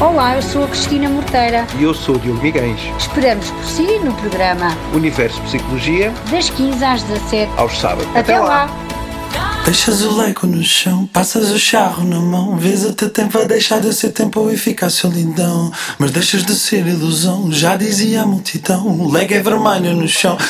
Olá, eu sou a Cristina Morteira. E eu sou o Diogo Miguens. Esperamos por si no programa Universo Psicologia, das 15 às 17, aos sábados. Até lá! Deixas o leco no chão, passas o charro na mão. Vês o teu tempo a deixar de ser tempo e ficar solidão. Mas deixas de ser ilusão, já dizia a multidão. O leg é vermelho no chão,